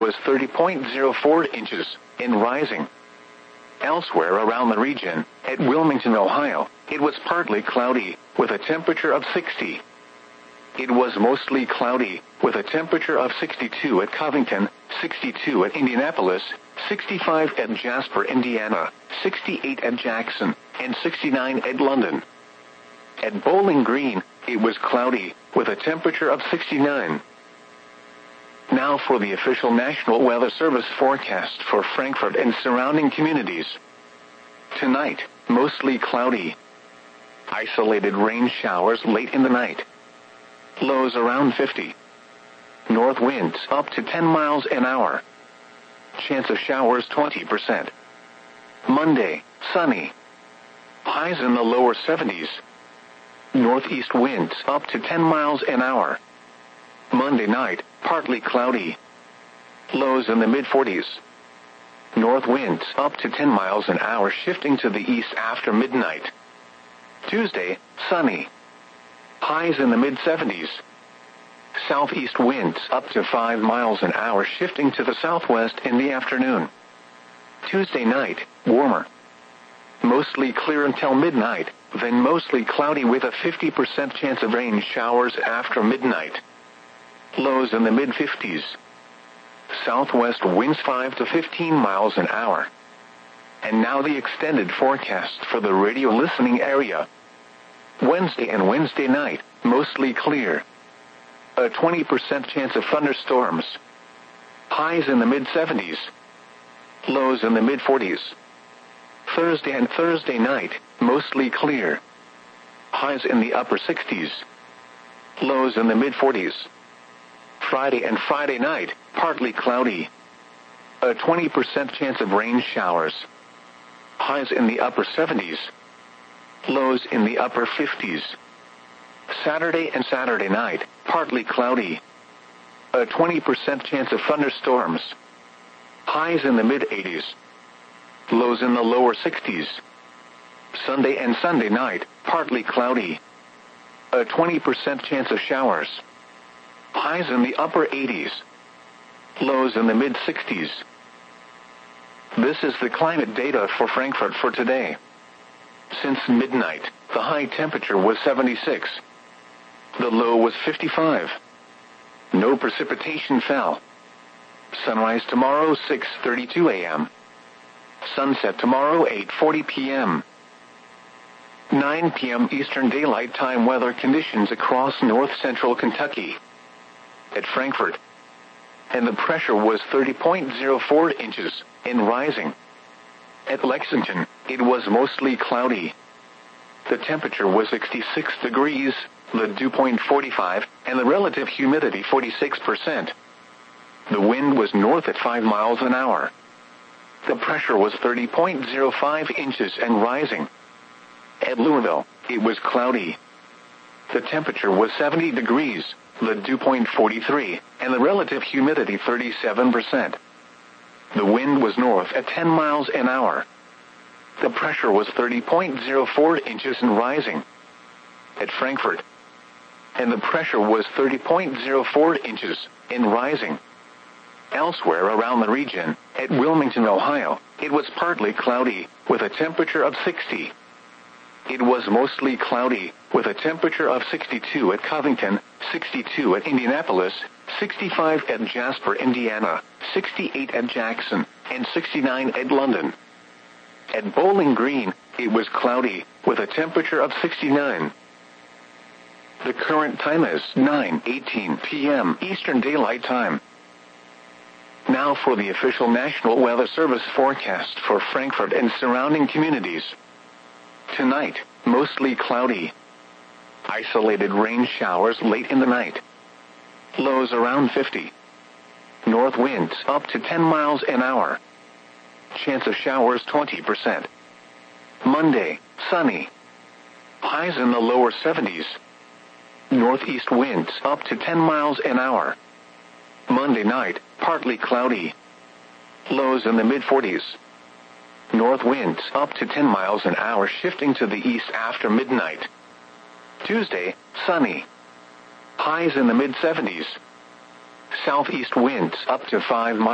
was 30.04 inches, and rising. Elsewhere around the region, at Wilmington, Ohio, it was partly cloudy, with a temperature of 60. It was mostly cloudy, with a temperature of 62 at Covington, 62 at Indianapolis, 65 at Jasper, Indiana, 68 at Jackson, and 69 at London. At Bowling Green, it was cloudy, with a temperature of 69. Now for the official National Weather Service forecast for Frankfort and surrounding communities. Tonight, mostly cloudy. Isolated rain showers late in the night. Lows around 50. North winds up to 10 miles an hour. Chance of showers 20%. Monday, sunny. Highs in the lower 70s. Northeast winds up to 10 miles an hour. Monday night, partly cloudy. Lows in the mid-40s. North winds up to 10 miles an hour, shifting to the east after midnight. Tuesday, sunny. Highs in the mid-70s. Southeast winds up to 5 miles an hour, shifting to the southwest in the afternoon. Tuesday night, warmer. Mostly clear until midnight, then mostly cloudy with a 50% chance of rain showers after midnight. Lows in the mid-50s. Southwest winds 5 to 15 miles an hour. And now the extended forecast for the radio listening area. Wednesday and Wednesday night, mostly clear. A 20% chance of thunderstorms. Highs in the mid-70s. Lows in the mid-40s. Thursday and Thursday night, mostly clear. Highs in the upper 60s. Lows in the mid-40s. Friday and Friday night, partly cloudy. A 20% chance of rain showers. Highs in the upper 70s. Lows in the upper 50s. Saturday and Saturday night, partly cloudy. A 20% chance of thunderstorms. Highs in the mid-80s. Lows in the lower 60s. Sunday and Sunday night, partly cloudy. A 20% chance of showers. Highs in the upper 80s. Lows in the mid-60s. This is the climate data for Frankfort for today. Since midnight, the high temperature was 76. The low was 55. No precipitation fell. Sunrise tomorrow 6:32 a.m. Sunset tomorrow 8:40 p.m. 9 p.m. Eastern Daylight Time weather conditions across north-central Kentucky. At Frankfort. And the pressure was 30.04 inches, and rising. At Lexington, it was mostly cloudy. The temperature was 66 degrees, the dew point 45, and the relative humidity 46%. The wind was north at 5 miles an hour. The pressure was 30.05 inches and rising. At Louisville, it was cloudy. The temperature was 70 degrees, the dew point 43, and the relative humidity 37%. The wind was north at 10 miles an hour. The pressure was 30.04 inches and rising. At Frankfort. And the pressure was 30.04 inches and rising. Elsewhere around the region, at Wilmington, Ohio, it was partly cloudy, with a temperature of 60. It was mostly cloudy, with a temperature of 62 at Covington, 62 at Indianapolis, 65 at Jasper, Indiana, 68 at Jackson, and 69 at London. At Bowling Green, it was cloudy, with a temperature of 69. The current time is 9:18 p.m. Eastern Daylight Time. Now for the official National Weather Service forecast for Frankfort and surrounding communities. Tonight, mostly cloudy. Isolated rain showers late in the night. Lows around 50. North winds up to 10 miles an hour. Chance of showers 20%. Monday, sunny. Highs in the lower 70s. Northeast winds up to 10 miles an hour. Monday night, partly cloudy. Lows in the mid-40s. North winds up to 10 miles an hour, shifting to the east after midnight. Tuesday, sunny. Highs in the mid-70s. Southeast winds up to 5 miles.